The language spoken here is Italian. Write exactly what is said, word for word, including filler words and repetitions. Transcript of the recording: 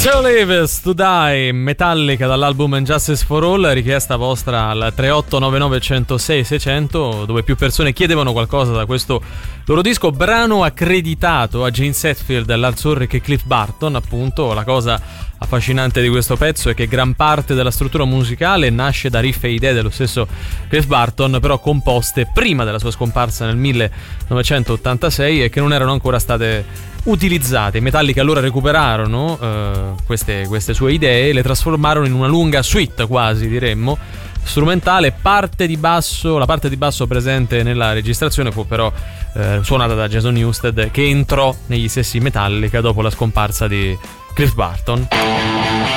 So Lives to Die, Metallica dall'album Injustice for All, richiesta vostra al tre otto nove nove uno zero sei sei zero zero, dove più persone chiedevano qualcosa da questo loro disco, brano accreditato a Gene Hetfield, Lars Ulrich e Cliff Burton. Appunto, la cosa affascinante di questo pezzo è che gran parte della struttura musicale nasce da riff e idee dello stesso Cliff Burton, però composte prima della sua scomparsa nel millenovecentottantasei e che non erano ancora state utilizzate. I Metallica allora recuperarono uh, queste, queste sue idee e le trasformarono in una lunga suite, quasi diremmo, strumentale. Parte di basso, la parte di basso presente nella registrazione fu però eh, suonata da Jason Newsted, che entrò negli stessi Metallica dopo la scomparsa di Cliff Burton.